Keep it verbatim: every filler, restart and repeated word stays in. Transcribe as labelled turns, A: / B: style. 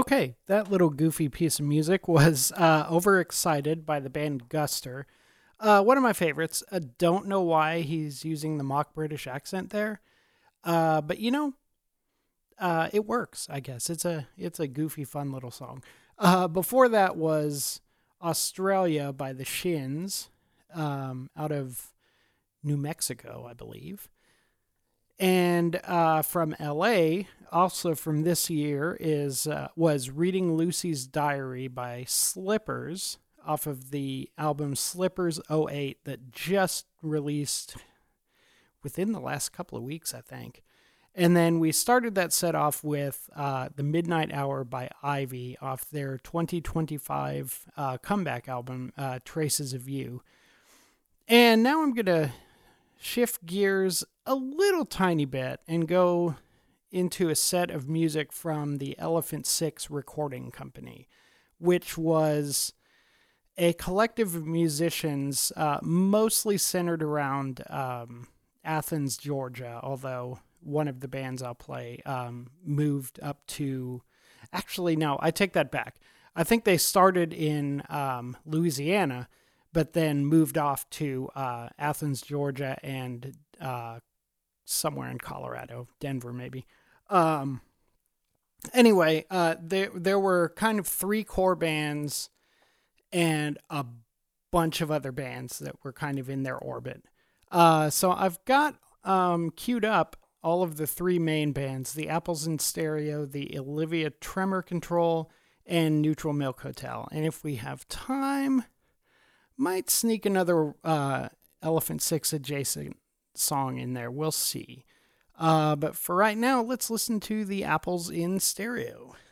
A: Okay, that little goofy piece of music was uh, Overexcited by the band Guster. Uh, one of my favorites. I don't know why he's using the mock British accent there, uh, but you know, uh, it works. I guess it's a it's a goofy, fun little song. Uh, before that was Australia by the Shins, um, out of New Mexico, I believe. And uh, from L A, also from this year, is uh, was Reading Lucy's Diary by Slippers off of the album Slippers oh eight that just released within the last couple of weeks, I think. And then we started that set off with uh, The Midnight Hour by Ivy off their twenty twenty-five uh, comeback album, uh, Traces of You. And now I'm going to shift gears a little tiny bit and go into a set of music from the Elephant Six Recording Company, which was a collective of musicians uh, mostly centered around um, Athens, Georgia, although one of the bands I'll play um, moved up to... Actually, no, I take that back. I think they started in um, Louisiana, but then moved off to uh, Athens, Georgia, and uh, somewhere in Colorado, Denver maybe. Um, anyway, uh, there there were kind of three core bands and a bunch of other bands that were kind of in their orbit. Uh, so I've got um, queued up all of the three main bands, the Apples in Stereo, the Olivia Tremor Control, and Neutral Milk Hotel. And if we have time... might sneak another uh, Elephant Six adjacent song in there. We'll see. Uh, but for right now, let's listen to the Apples in Stereo.